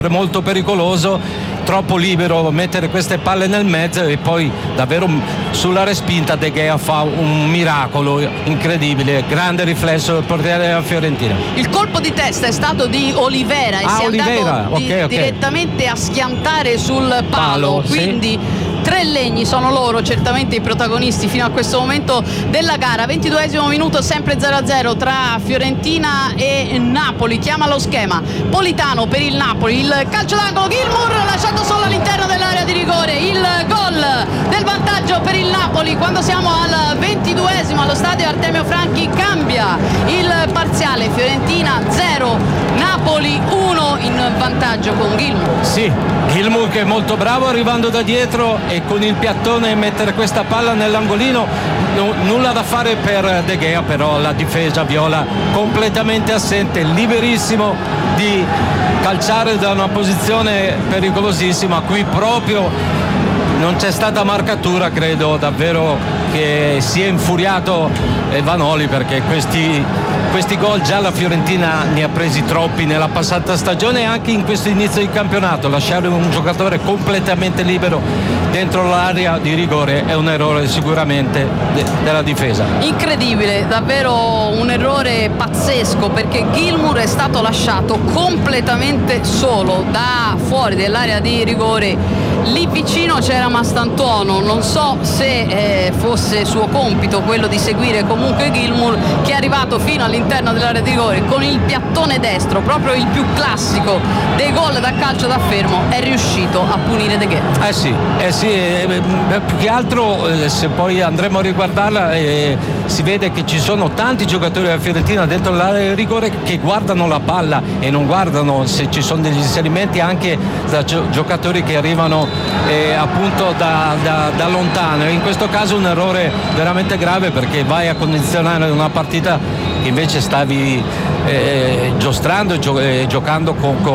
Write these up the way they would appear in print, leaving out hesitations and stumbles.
molto pericoloso, troppo libero mettere queste palle nel mezzo, e poi davvero sulla respinta De Gea fa un miracolo incredibile, grande riflesso del portiere della Fiorentina. Il colpo di testa è stato di Olivera e si è andato direttamente a schiantare sul palo, quindi sì. Tre legni, sono loro certamente i protagonisti fino a questo momento della gara. 22esimo minuto, sempre 0-0 tra Fiorentina e Napoli. Chiama lo schema Politano per il Napoli, il calcio d'angolo, Gilmour lasciato solo all'interno dell'area di rigore, il gol del vantaggio per il Napoli. Quando siamo al 22esimo allo stadio Artemio Franchi cambia il parziale, Fiorentina 0 Napoli 1 in vantaggio con Gilmour. Sì, Gilmour che è molto bravo arrivando da dietro e con il piattone mettere questa palla nell'angolino. Nulla da fare per De Gea, però la difesa viola completamente assente, liberissimo di calciare da una posizione pericolosissima. Qui proprio non c'è stata marcatura, credo davvero che si è infuriato Vanoli, perché questi gol già la Fiorentina ne ha presi troppi nella passata stagione e anche in questo inizio di campionato. Lasciare un giocatore completamente libero dentro l'area di rigore è un errore sicuramente della difesa. Incredibile, davvero un errore pazzesco, perché Gilmour è stato lasciato completamente solo da fuori dell'area di rigore. Lì vicino c'era Mastantuono, non so se fosse suo compito quello di seguire comunque Gilmour, che è arrivato fino all'interno dell'area di rigore con il piattone destro, proprio il più classico dei gol da calcio da fermo, è riuscito a punire De Gea. Più che altro se poi andremo a riguardarla si vede che ci sono tanti giocatori della Fiorentina dentro l'area di rigore che guardano la palla e non guardano se ci sono degli inserimenti anche da giocatori che arrivano appunto da lontano. In questo caso un errore veramente grave, perché vai a condizionare una partita che invece stavi giostrando e giocando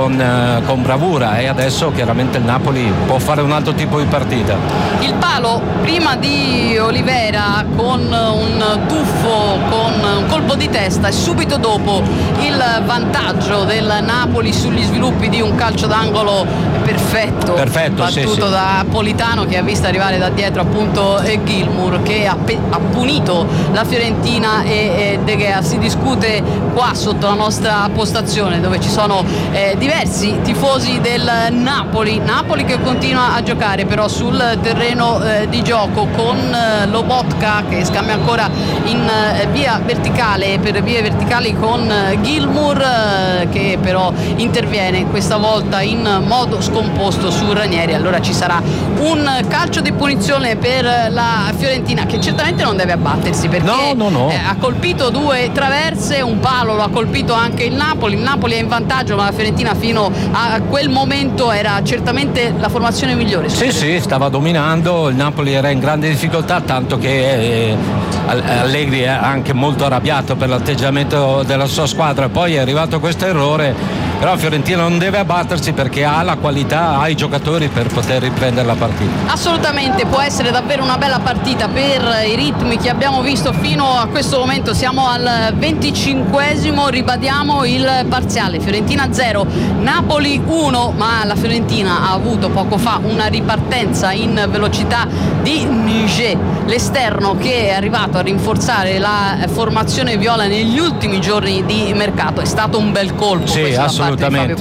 con bravura, e adesso chiaramente il Napoli può fare un altro tipo di partita. Il palo prima di Olivera con un tuffo, con un colpo di testa, e subito dopo il vantaggio del Napoli sugli sviluppi di un calcio d'angolo perfetto battuto da Politano, che ha visto arrivare da dietro appunto Gilmour, che ha punito la Fiorentina e De Gea. Si discute qua sotto la nostra postazione, dove ci sono diversi tifosi del Napoli che continua a giocare però sul terreno di gioco, con Lobotka che scambia ancora in via verticale, per vie verticali, con Gilmour che però interviene questa volta in modo scomposto su Ranieri. Allora ci sarà un calcio di punizione per la Fiorentina, che certamente non deve abbattersi, perché ha colpito due traverse, un palo lo ha colpito anche il Napoli è in vantaggio, ma la Fiorentina fino a quel momento era certamente la formazione migliore. Sì, stava dominando, il Napoli era in grande difficoltà, tanto che Allegri è anche molto arrabbiato per l'atteggiamento della sua squadra. Poi è arrivato questo errore, però la Fiorentina non deve abbattersi, perché ha la qualità, ha i giocatori per poter riprendere la partita. Assolutamente, può essere davvero una bella partita per i ritmi che abbiamo visto fino a questo momento. Siamo al 25esimo, ribadiamo il parziale: Fiorentina 0 Napoli 1, ma la Fiorentina ha avuto poco fa una ripartenza in velocità di Niger, l'esterno che è arrivato a rinforzare la formazione viola negli ultimi giorni di mercato. È stato un bel colpo. Sì, assolutamente,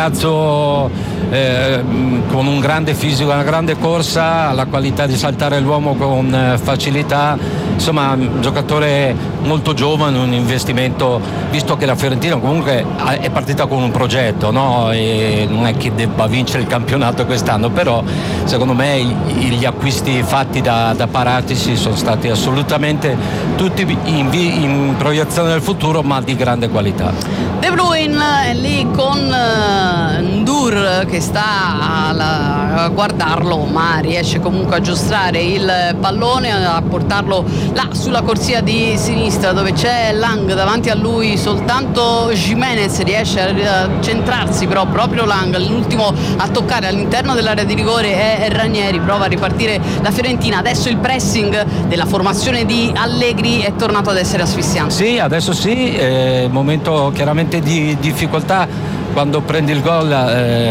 ragazzo con un grande fisico, una grande corsa, la qualità di saltare l'uomo con facilità, insomma un giocatore molto giovane, un investimento, visto che la Fiorentina comunque è partita con un progetto, no? E non è che debba vincere il campionato quest'anno, però secondo me gli acquisti fatti da Paratici sono stati assolutamente tutti in proiezione del futuro, ma di grande qualità. De Bruyne è lì con Ndour che sta a guardarlo, ma riesce comunque a giostrare il pallone, a portarlo là sulla corsia di sinistra, dove c'è Lang davanti a lui. Soltanto Giménez riesce a centrarsi, però proprio Lang, l'ultimo a toccare all'interno dell'area di rigore è Ranieri. Prova a ripartire la Fiorentina. Adesso il pressing della formazione di Allegri è tornato ad essere asfissiante. Sì, adesso sì, momento chiaramente di difficoltà quando prendi il gol.